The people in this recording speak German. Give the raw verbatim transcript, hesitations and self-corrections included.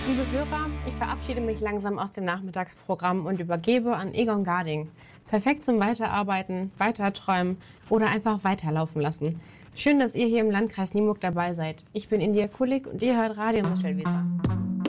Liebe Hörer, ich verabschiede mich langsam aus dem Nachmittagsprogramm und übergebe an Egon Garding. Perfekt zum Weiterarbeiten, Weiterträumen oder einfach weiterlaufen lassen. Schön, dass ihr hier im Landkreis Nienburg dabei seid. Ich bin India Kulik und ihr hört Radio Mittelweser.